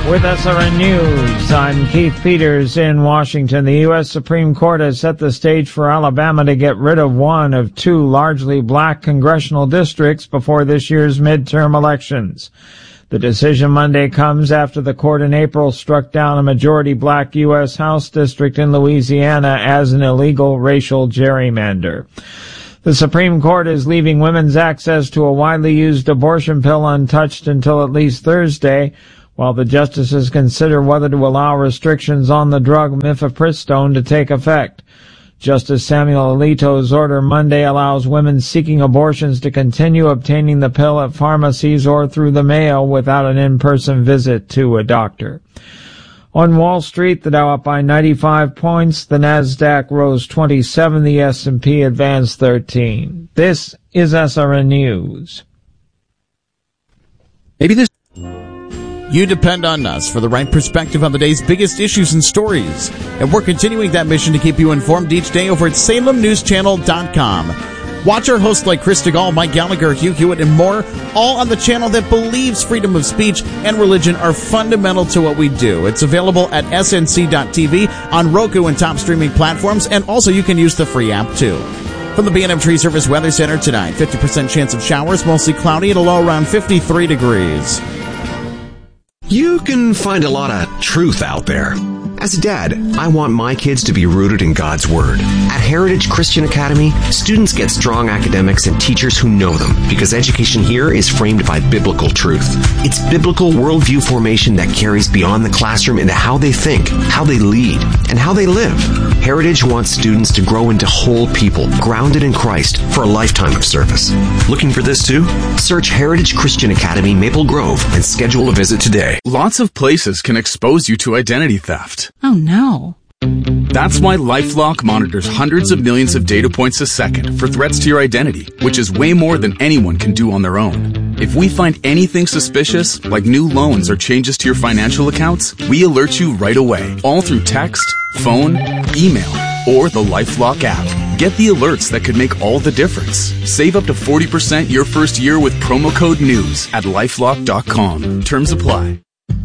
With SRN News, I'm Keith Peters in Washington. The U.S. Supreme Court has set the stage for Alabama to get rid of one of two largely black congressional districts before this year's midterm elections. The decision Monday comes after the court in April struck down a majority black U.S. House district in Louisiana as an illegal racial gerrymander. The Supreme Court is leaving women's access to a widely used abortion pill untouched until at least Thursday, while the justices consider whether to allow restrictions on the drug mifepristone to take effect. Justice Samuel Alito's order Monday allows women seeking abortions to continue obtaining the pill at pharmacies or through the mail without an in-person visit to a doctor. On Wall Street, the Dow up by 95 points, the Nasdaq rose 27, the S&P advanced 13. This is SRN News. Maybe this... You depend on us for the right perspective on the day's biggest issues and stories. And we're continuing that mission to keep you informed each day over at SalemNewsChannel.com. Watch our hosts like Chris DeGaulle, Mike Gallagher, Hugh Hewitt, and more, all on the channel that believes freedom of speech and religion are fundamental to what we do. It's available at snc.tv, on Roku and top streaming platforms, and also you can use the free app too. From the B&M Tree Service Weather Center tonight, 50% chance of showers, mostly cloudy at a low around 53 degrees. You can find a lot of truth out there. As a dad, I want my kids to be rooted in God's Word. At Heritage Christian Academy, students get strong academics and teachers who know them, because education here is framed by biblical truth. It's biblical worldview formation that carries beyond the classroom into how they think, how they lead, and how they live. Heritage wants students to grow into whole people, grounded in Christ, for a lifetime of service. Looking for this too? Search Heritage Christian Academy, Maple Grove, and schedule a visit today. Lots of places can expose you to identity theft. Oh no. That's why LifeLock monitors hundreds of millions of data points a second for threats to your identity, which is way more than anyone can do on their own. If we find anything suspicious, like new loans or changes to your financial accounts, we alert you right away, all through text, phone, email, or the LifeLock app. Get the alerts that could make all the difference. Save up to 40% your first year with promo code NEWS at LifeLock.com. Terms apply.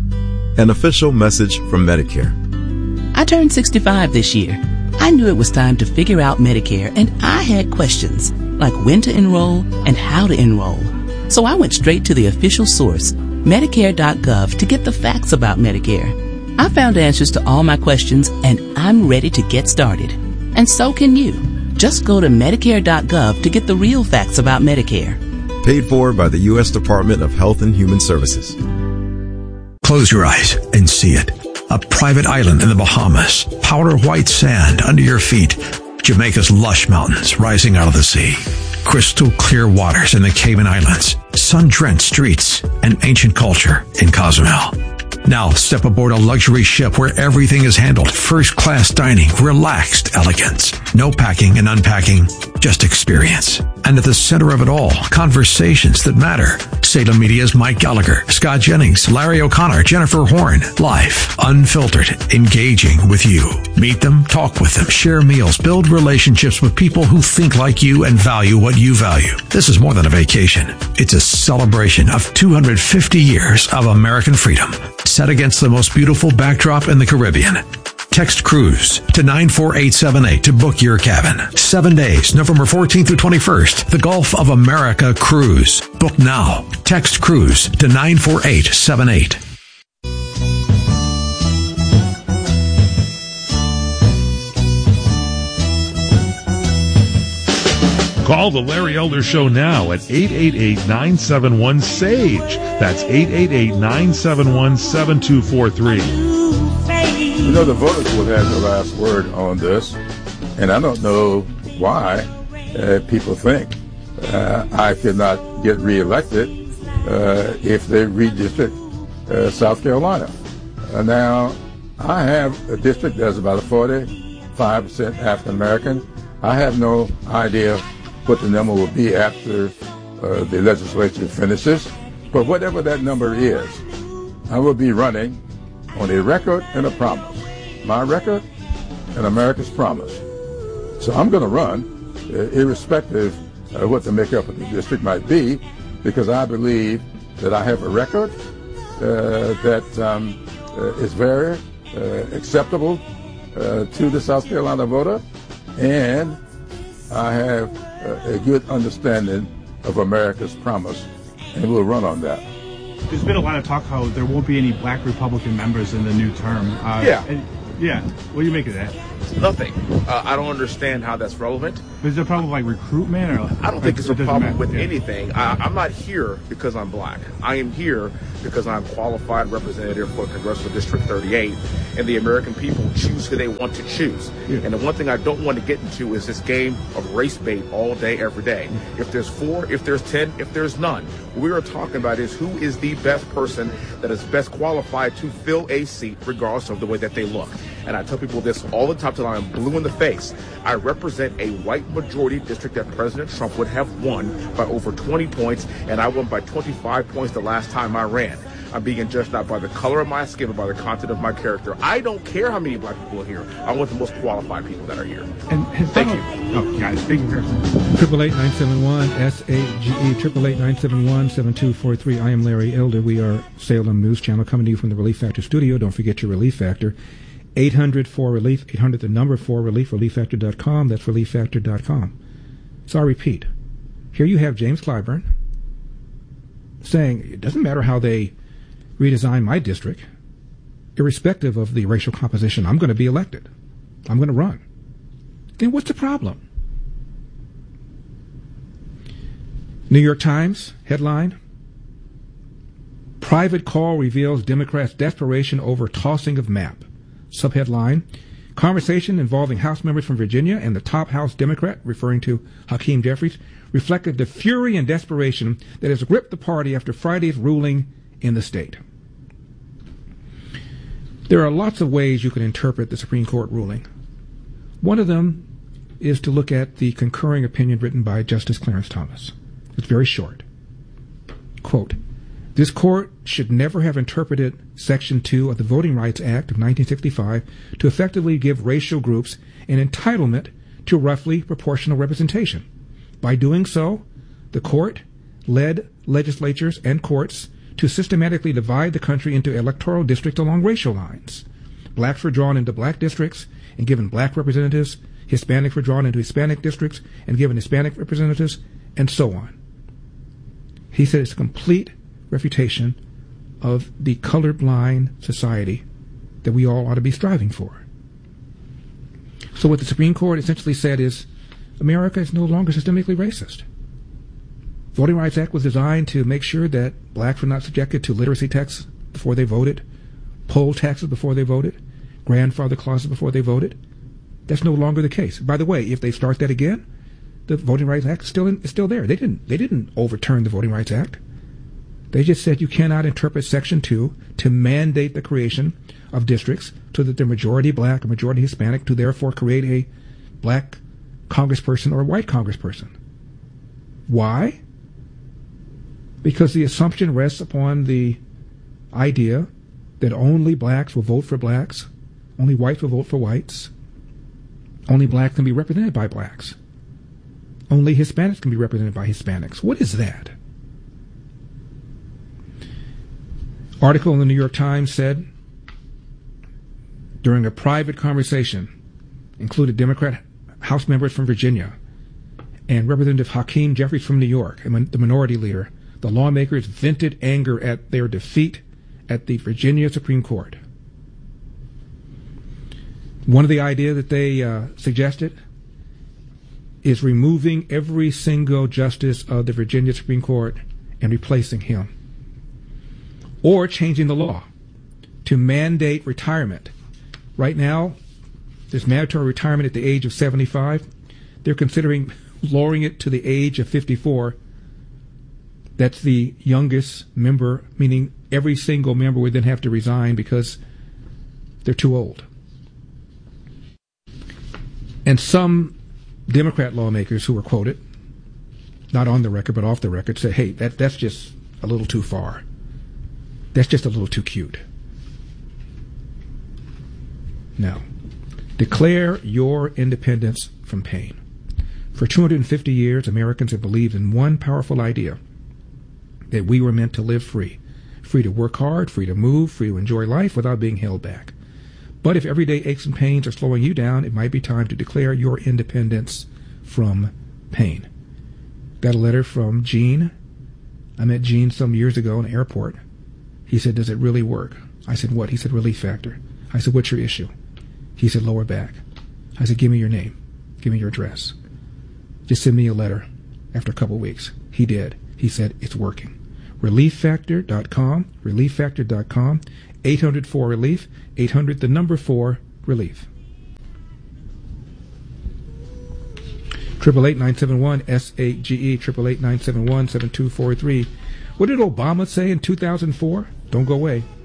An official message from Medicare. I turned 65 this year. I knew it was time to figure out Medicare, and I had questions, like when to enroll and how to enroll. So I went straight to the official source, Medicare.gov, to get the facts about Medicare. I found answers to all my questions, and I'm ready to get started. And so can you. Just go to Medicare.gov to get the real facts about Medicare. Paid for by the U.S. Department of Health and Human Services. Close your eyes and see it. A private island in the Bahamas, powder white sand under your feet, Jamaica's lush mountains rising out of the sea, crystal clear waters in the Cayman Islands, sun-drenched streets, and ancient culture in Cozumel. Now step aboard a luxury ship where everything is handled, first-class dining, relaxed elegance, no packing and unpacking, just experience. And at the center of it all, conversations that matter. Salem Media's Mike Gallagher, Scott Jennings, Larry O'Connor, Jennifer Horn. Live, unfiltered, engaging with you. Meet them, talk with them, share meals, build relationships with people who think like you and value what you value. This is more than a vacation. It's a celebration of 250 years of American freedom, set against the most beautiful backdrop in the Caribbean. Text Cruise to 94878 to book your cabin. 7 days, November 14th through 21st. The Gulf of America Cruise. Book now. Text Cruise to 94878. Call the Larry Elder Show now at 888-971-SAGE. That's 888-971-7243. You know, the voters will have the last word on this, and I don't know why people think I could not get reelected if they redistrict South Carolina. Now, I have a district that's about 45% African American. I have no idea what the number will be after the legislature finishes, but whatever that number is, I will be running on a record and a promise. My record and America's promise. So I'm going to run, irrespective of what the makeup of the district might be, because I believe that I have a record that is very acceptable to the South Carolina voter, and I have a good understanding of America's promise, and we'll run on that. There's been a lot of talk how there won't be any black Republican members in the new term. Yeah. What do you make of that? Nothing. I don't understand how that's relevant. Is there a problem like recruitment? Or I don't think it's a problem with anything. I'm not here because I'm black. I am here because I'm qualified representative for Congressional District 38, and the American people choose who they want to choose. Yeah. And the one thing I don't want to get into is this game of race bait all day, every day. If there's 4, if there's 10, if there's none, what we are talking about is who is the best person that is best qualified to fill a seat regardless of the way that they look. And I tell people this all the time till I'm blue in the face. I represent a white majority district that President Trump would have won by over 20 points, and I won by 25 points the last time I ran. I'm being judged not by the color of my skin, but by the content of my character. I don't care how many black people are here. I want the most qualified people that are here. And thank you. Oh, guys, thank you. 888-971-SAGE, 888-971-7243. I am Larry Elder. We are Salem News Channel coming to you from the Relief Factor studio. Don't forget your Relief Factor. 800-4RELIEF, 800 the number 4RELIEF, ReliefFactor.com. That's ReliefFactor.com. So I repeat, here you have James Clyburn saying it doesn't matter how they redesign my district, irrespective of the racial composition, I'm going to be elected. I'm going to run. Then what's the problem? New York Times headline, private call reveals Democrats' desperation over tossing of map. Subheadline, conversation involving House members from Virginia and the top House Democrat, referring to Hakeem Jeffries, reflected the fury and desperation that has gripped the party after Friday's ruling in the state. There are lots of ways you can interpret the Supreme Court ruling. One of them is to look at the concurring opinion written by Justice Clarence Thomas. It's very short. Quote, this court should never have interpreted Section 2 of the Voting Rights Act of 1965 to effectively give racial groups an entitlement to roughly proportional representation. By doing so, the court led legislatures and courts to systematically divide the country into electoral districts along racial lines. Blacks were drawn into black districts and given black representatives, Hispanics were drawn into Hispanic districts and given Hispanic representatives, and so on. He said it's a complete refutation of the colorblind society that we all ought to be striving for. So what the Supreme Court essentially said is America is no longer systemically racist. Voting Rights Act was designed to make sure that blacks were not subjected to literacy tests before they voted, poll taxes before they voted, grandfather clauses before they voted. That's no longer the case. By the way, if they start that again, the Voting Rights Act is still there. They didn't overturn the Voting Rights Act. They just said you cannot interpret Section 2 to mandate the creation of districts so that they're majority black or majority Hispanic to therefore create a black congressperson or a white congressperson. Why? Because the assumption rests upon the idea that only blacks will vote for blacks, only whites will vote for whites, only blacks can be represented by blacks, only Hispanics can be represented by Hispanics. What is that? Article in the New York Times said, during a private conversation, included Democrat House members from Virginia and Representative Hakeem Jeffries from New York, the minority leader, the lawmakers vented anger at their defeat at the Virginia Supreme Court. One of the ideas that they suggested is removing every single justice of the Virginia Supreme Court and replacing him, or changing the law to mandate retirement. Right now, there's mandatory retirement at the age of 75. They're considering lowering it to the age of 54. That's the youngest member, meaning every single member would then have to resign because they're too old. And some Democrat lawmakers who were quoted, not on the record but off the record, said, hey, that's just a little too far. That's just a little too cute. Now, declare your independence from pain. For 250 years, Americans have believed in one powerful idea, that we were meant to live free free to work hard, free to move, free to enjoy life without being held back. But if everyday aches and pains are slowing you down, it might be time to declare your independence from pain. Got a letter from Gene. I met Gene some years ago in an airport. He said, does it really work? I said, what? He said, Relief Factor. I said, what's your issue? He said, lower back. I said, give me your name. Give me your address. Just send me a letter after a couple of weeks. He did. He said, it's working. ReliefFactor.com, ReliefFactor.com, 800-4-RELIEF, 800 the number 4 relief. 888-971-SAGE, 888-971-7243. What did Obama say in 2004? Don't go away.